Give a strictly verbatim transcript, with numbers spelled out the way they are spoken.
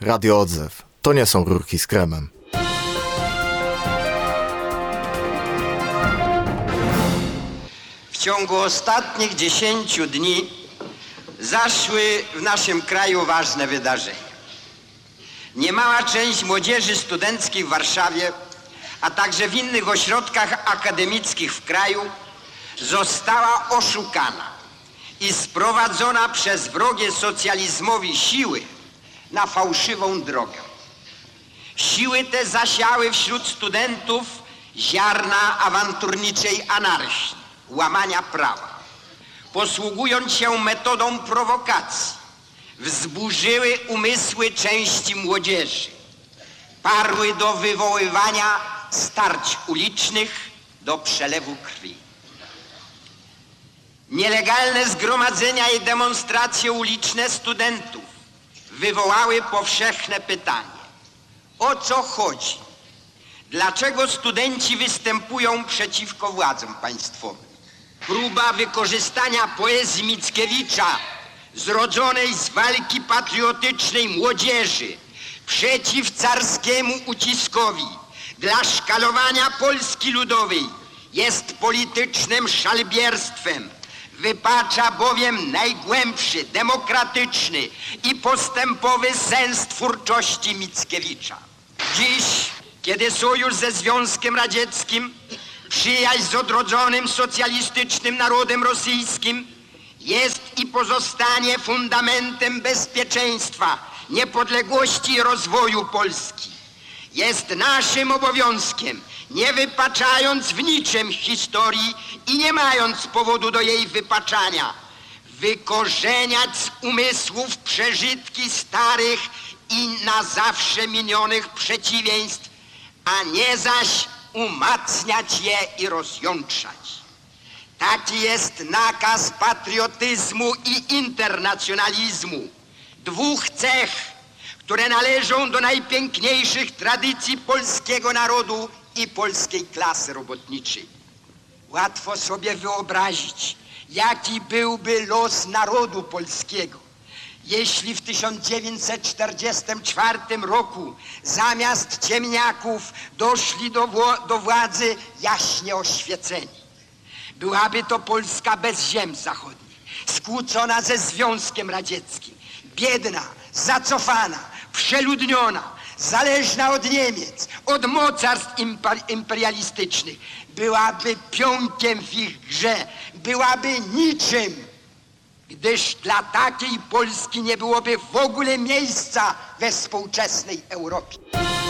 Radio Odzew. To nie są rurki z kremem. W ciągu ostatnich dziesięciu dni zaszły w naszym kraju ważne wydarzenia. Niemała część młodzieży studenckiej w Warszawie, a także w innych ośrodkach akademickich w kraju została oszukana i sprowadzona przez wrogie socjalizmowi siły na fałszywą drogę. Siły te zasiały wśród studentów ziarna awanturniczej anarchii, łamania prawa. Posługując się metodą prowokacji, wzburzyły umysły części młodzieży, parły do wywoływania starć ulicznych, do przelewu krwi. Nielegalne zgromadzenia i demonstracje uliczne studentów wywołały powszechne pytanie: o co chodzi? Dlaczego studenci występują przeciwko władzom państwowym? Próba wykorzystania poezji Mickiewicza, zrodzonej z walki patriotycznej młodzieży przeciw carskiemu uciskowi dla szkalowania Polski Ludowej, jest politycznym szalbierstwem. Wypacza bowiem najgłębszy, demokratyczny i postępowy sens twórczości Mickiewicza. Dziś, kiedy sojusz ze Związkiem Radzieckim, przyjaźń z odrodzonym socjalistycznym narodem rosyjskim jest i pozostanie fundamentem bezpieczeństwa, niepodległości i rozwoju Polski, jest naszym obowiązkiem, nie wypaczając w niczym historii i nie mając powodu do jej wypaczania, wykorzeniać z umysłów przeżytki starych i na zawsze minionych przeciwieństw, a nie zaś umacniać je i rozjątrzać. Taki jest nakaz patriotyzmu i internacjonalizmu, dwóch cech, które należą do najpiękniejszych tradycji polskiego narodu i polskiej klasy robotniczej. Łatwo sobie wyobrazić, jaki byłby los narodu polskiego, jeśli w tysiąc dziewięćset czterdziestym czwartym roku zamiast ciemniaków doszli do, do władzy jaśnie oświeceni. Byłaby to Polska bez ziem zachodnich, skłócona ze Związkiem Radzieckim, biedna, zacofana, przeludniona, zależna od Niemiec, od mocarstw imperialistycznych. Byłaby pionkiem w ich grze, byłaby niczym, gdyż dla takiej Polski nie byłoby w ogóle miejsca we współczesnej Europie.